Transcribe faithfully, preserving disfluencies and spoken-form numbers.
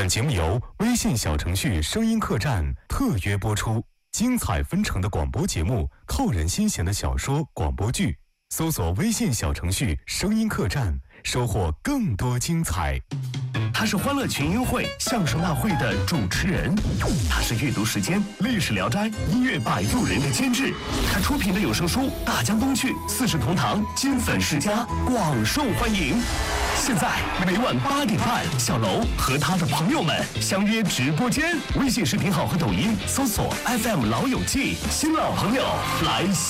本节目由微信小程序声音客栈特约播出，精彩纷呈的广播节目，扣人心弦的小说、广播剧，搜索微信小程序声音客栈，收获更多精彩。 他是欢乐群英会相声大会的主持人，他是阅读时间、历史聊斋、音乐摆渡人的监制，他出品的有声书《大江东去》《四世同堂》金粉世家广受欢迎。现在每晚八点半，小楼和他的朋友们相约直播间，微信视频号和抖音搜索 F M 老友记，新老朋友来。